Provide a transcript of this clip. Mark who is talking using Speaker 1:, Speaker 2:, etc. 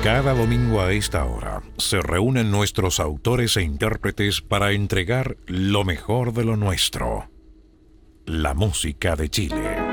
Speaker 1: Cada domingo a esta hora se reúnen nuestros autores e intérpretes para entregar lo mejor de lo nuestro, la música de Chile.